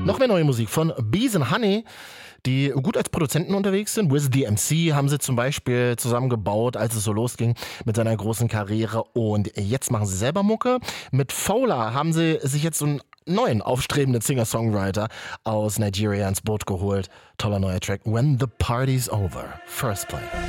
Noch mehr neue Musik von Bees and Honey, die gut als Produzenten unterwegs sind. Wiz DMC haben sie zum Beispiel zusammengebaut, als es so losging mit seiner großen Karriere. Und jetzt machen sie selber Mucke. Mit Fowler haben sie sich jetzt so einen neuen, aufstrebenden Singer-Songwriter aus Nigeria ins Boot geholt. Toller neuer Track, When the Party's Over. First Play.